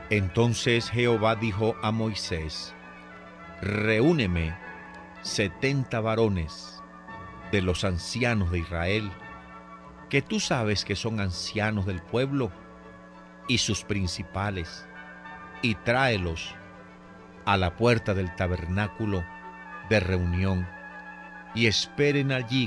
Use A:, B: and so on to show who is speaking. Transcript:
A: Entonces Jehová dijo a Moisés: Reúneme 70 varones de los ancianos de Israel, que tú sabes que son ancianos del pueblo, y sus principales, y tráelos a la puerta del tabernáculo de reunión, y esperen allí